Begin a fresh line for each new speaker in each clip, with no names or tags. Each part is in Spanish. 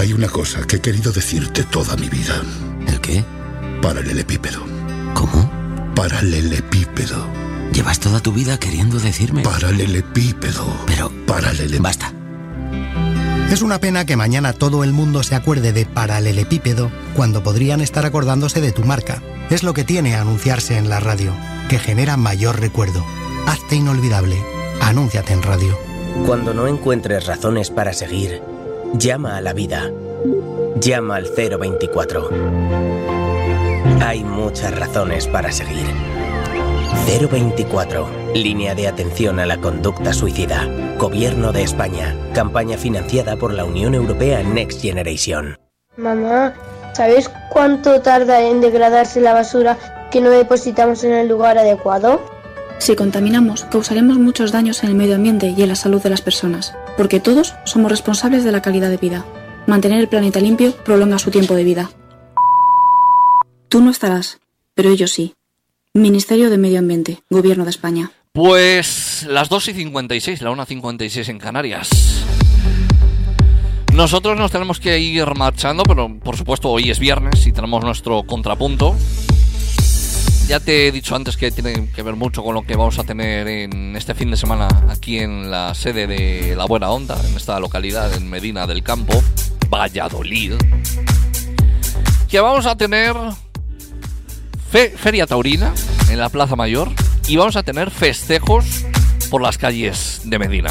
Hay una cosa que he querido decirte toda mi vida.
¿El qué?
Paralelepípedo.
¿Cómo?
Paralelepípedo.
¿Llevas toda tu vida queriendo decirme?
Paralelepípedo.
Pero... Basta.
Es una pena que mañana todo el mundo se acuerde de paralelepípedo cuando podrían estar acordándose de tu marca. Es lo que tiene anunciarse en la radio, que genera mayor recuerdo. Hazte inolvidable. Anúnciate en radio.
Cuando no encuentres razones para seguir, llama a la vida. Llama al 024. Hay muchas razones para seguir. 024. Línea de atención a la conducta suicida. Gobierno de España. Campaña financiada por la Unión Europea Next Generation.
Mamá, ¿sabes cuánto tarda en degradarse la basura que no depositamos en el lugar adecuado?
Si contaminamos, causaremos muchos daños en el medio ambiente y en la salud de las personas, porque todos somos responsables de la calidad de vida. Mantener el planeta limpio prolonga su tiempo de vida. Tú no estarás, pero ellos sí. Ministerio de Medio Ambiente, Gobierno de España.
Pues las 2:56, la 1:56 en Canarias. Nosotros nos tenemos que ir marchando, pero por supuesto hoy es viernes y tenemos nuestro contrapunto. Ya te he dicho antes que tiene que ver mucho con lo que vamos a tener en este fin de semana aquí en la sede de La Buena Onda, en esta localidad, en Medina del Campo, Valladolid. Que vamos a tener Feria Taurina en la Plaza Mayor y vamos a tener festejos por las calles de Medina.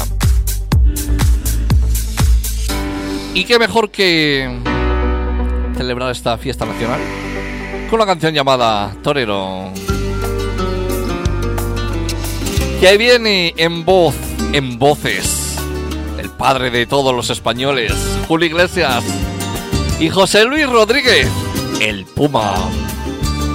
Y qué mejor que celebrar esta fiesta nacional con una canción llamada Torero, que viene en voces el padre de todos los españoles, Julio Iglesias, y José Luis Rodríguez, el Puma.